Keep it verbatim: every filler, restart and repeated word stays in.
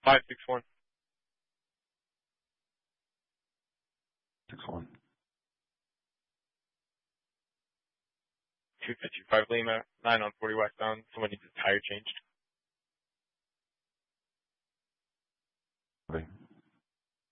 Five six one. Six one. Two fifty five Lima, nine on forty westbound. Someone needs a tire changed.